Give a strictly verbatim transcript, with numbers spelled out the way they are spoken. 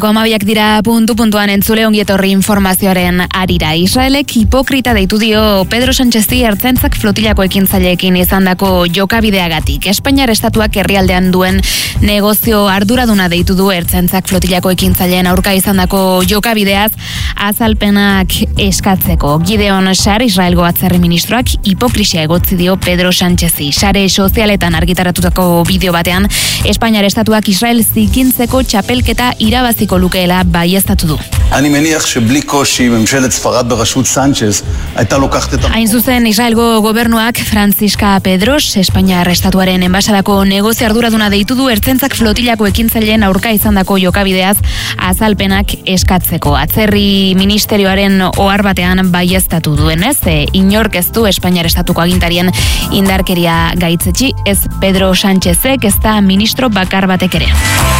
Gomabiak dira puntu-puntuan entzule ongietorri informazioaren arira. Israelek hipokrita deitu dio Pedro Sánchezi ertzaintzak flotilako ekintzaileekin izandako jokabideagatik. Espainiar estatuak herrialdean duen negozio arduraduna deitu du ertzaintzak flotilako ekintzaileen aurka izandako jokabideaz azalpenak eskatzeko. Gideon Sar, Israelgo atzerri ministroak hipokrisia egotzi dio Pedro Sánchezi. Sare sozialetan argitaratutako bideo batean, Espainiar estatuak Israel zikintzeko txapelketa irabaziko lukeela baieztatu du. אני מניח שבלי קושי ממשלת ספרד בראשות סנצ'ז הייתה לוקחת את... Hain zuzen, Israelgo gobernuak Francisca Pedros, Espainiar estatuaren enbasadako negozio arduraduna deitu du ertzaintzak flotilako ekintzaileen aurka izandako jokabideaz azalpenak eskatzeko. Atzerri ministerioaren ohar batean baieztatu duenez, e, inork ez du Espainiar estatuko agintarien indarkeria gaitzetsi, ez Pedro Sánchezek, ez da ministro bakar batek ere.